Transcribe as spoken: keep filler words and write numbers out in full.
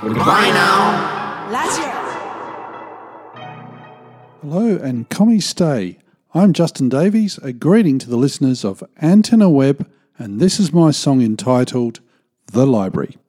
Goodbye now. Lazio. Hello and Commie Stay. I'm Justin Davies, a greeting to the listeners of Antenna Web, and this is my song entitled The Library.